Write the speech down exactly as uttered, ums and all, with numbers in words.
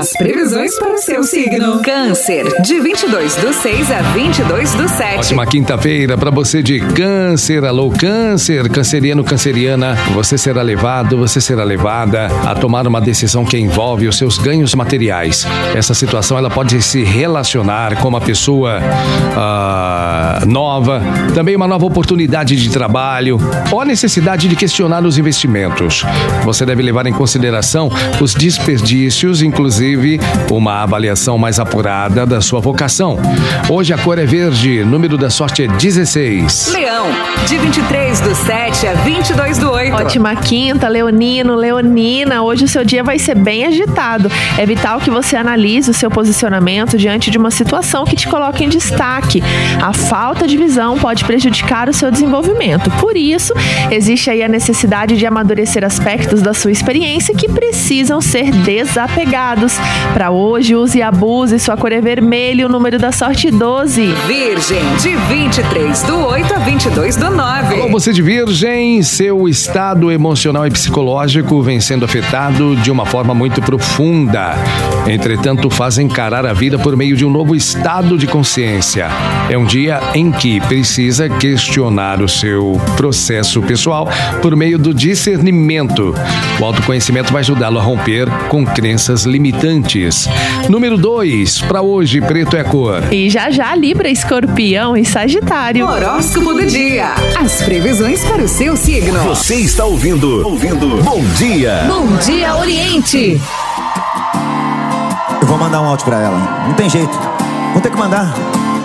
As previsões para o seu signo. Câncer, de vinte e dois do seis a vinte e dois do sete. Ótima quinta-feira para você de Câncer. Alô, Câncer, canceriano, canceriana. Você será levado, você será levada a tomar uma decisão que envolve os seus ganhos materiais. Essa situação ela pode se relacionar com uma pessoa ah, nova, também uma nova oportunidade de trabalho ou a necessidade de questionar os investimentos. Você deve levar em consideração os desperdícios, inclusive uma avaliação mais apurada da sua vocação. Hoje a cor é verde, número da sorte é dezesseis. Leão, de vinte e três do sete a vinte e dois do oito. Ótima quinta, leonino, leonina. Hoje o seu dia vai ser bem agitado. É vital que você analise o seu posicionamento diante de uma situação que te coloca em destaque. A falta de visão pode prejudicar o seu desenvolvimento. Por isso, existe aí a necessidade de amadurecer aspectos da sua experiência que precisam ser desapegados. Para hoje, use e abuse. Sua cor é vermelho, o número da sorte doze. Virgem, de vinte e três do oito a vinte e dois do nove. Alô, você de Virgem, seu estado emocional e psicológico vem sendo afetado de uma forma muito profunda. Entretanto, faz encarar a vida por meio de um novo estado de consciência. É um dia em que precisa questionar o seu processo pessoal por meio do discernimento. O autoconhecimento vai ajudá-lo a romper com crenças limitantes. Número dois, para hoje, preto é a cor. E já já, Libra, Escorpião e Sagitário. Horóscopo do dia. As previsões para o seu signo. Você está ouvindo, ouvindo Bom Dia. Bom Dia Oriente. Eu vou mandar um áudio pra ela. Não tem jeito. Vou ter que mandar.